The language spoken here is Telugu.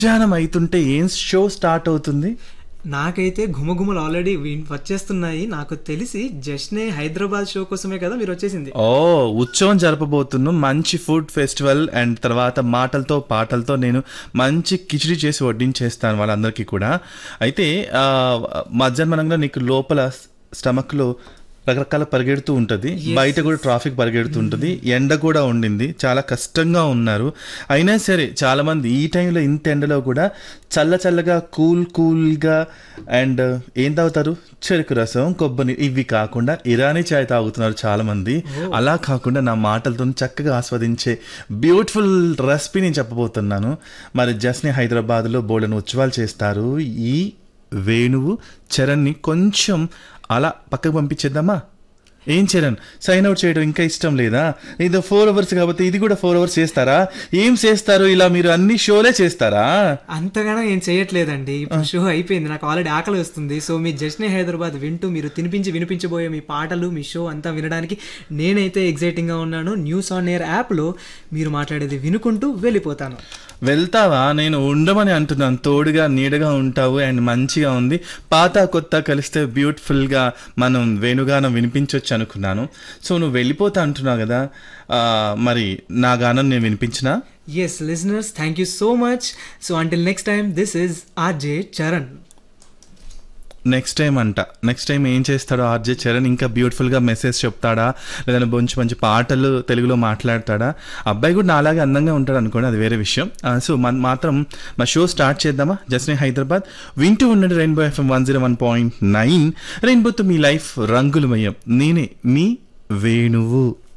మధ్యాహ్నం అయితుంటే ఏం షో స్టార్ట్ అవుతుంది? నాకైతే ఘుమఘుమలు ఆల్రెడీ వచ్చేస్తున్నాయి. నాకు తెలిసి జస్ట్నే హైదరాబాద్ షో కోసమే కదా మీరు వచ్చేసింది. ఓ ఉత్సవం జరపబోతున్నాం, మంచి ఫుడ్ ఫెస్టివల్ అండ్ తర్వాత మాటలతో పాటలతో నేను మంచి కిచిడి చేసి వడ్డించేస్తాను వాళ్ళందరికీ కూడా. అయితే మధ్యాహ్నం నీకు లోపల స్టమక్లో రకరకాల పరిగెడుతూ ఉంటుంది, బయట కూడా ట్రాఫిక్ పరిగెడుతూ ఉంటుంది, ఎండ కూడా ఉండింది, చాలా కష్టంగా ఉన్నారు. అయినా సరే చాలా మంది ఈ టైంలో ఇంత ఎండలో కూడా చల్లగా కూల్గా అండ్ ఏం తాగుతారు, చెరుకు రసం, కొబ్బరి, ఇవి కాకుండా ఇరానీ చాయ్ తాగుతున్నారు చాలా మంది. అలా కాకుండా నా మాటలతో చక్కగా ఆస్వాదించే బ్యూటిఫుల్ రెసిపీ నేను చెప్పబోతున్నాను. మరి జస్ని హైదరాబాద్లో బోల్డెన్ ఉత్సవాలు చేస్తారు. ఈ వేణువు చరణ్ని కొంచెం అలా పక్కకు పంపించేద్దామా? ఏం చరణ్, సైన్ అవుట్ చేయడం ఇంకా ఇష్టం లేదా? ఇది 4 hours కాబట్టి ఇది కూడా 4 hours చేస్తారా? ఏం చేస్తారు ఇలా మీరు? అన్ని షోలే చేస్తారా? అంతగానో ఏం చేయట్లేదండి. ఇప్పుడు షో అయిపోయింది, నాకు ఆల్రెడీ ఆకలి వస్తుంది. సో మీ జస్ట్నే హైదరాబాద్ వింటూ మీరు వినిపించబోయే మీ పాటలు, మీ షో అంతా వినడానికి నేనైతే ఎగ్జైటింగ్ గా ఉన్నాను. న్యూస్ ఆన్ ఎయిర్ యాప్ లో మీరు మాట్లాడేది వినుకుంటూ వెళ్ళిపోతాను. వెళ్తావా? నేను ఉండమని అంటున్నాను. తోడుగా నీడగా ఉంటావు అండ్ మంచిగా ఉంది. పాత కొత్త కలిస్తే బ్యూటిఫుల్గా మనం వేణుగానం వినిపించవచ్చు అనుకున్నాను. సో నువ్వు వెళ్ళిపోతా అంటున్నావు కదా, మరి నా గానం నేను వినిపించినా? Yes listeners, thank you so much. So until next time, this is RJ Charan. Next time ఏం చేస్తాడో ఆర్జే చరణ్? ఇంకా బ్యూటిఫుల్గా మెసేజ్ చెప్తాడా, లేదంటే మంచి పాటలు తెలుగులో మాట్లాడతాడా? అబ్బాయి కూడా నాలాగే అందంగా ఉంటాడు అనుకోండి, అది వేరే విషయం. సో మాత్రం మా షో స్టార్ట్ చేద్దామా? జస్ట్నే హైదరాబాద్ వింటూ ఉండండి. Rainbow FM 101.9. రెయిన్బోతో మీ లైఫ్ రంగులమయం. నేనే మీ వేణువు.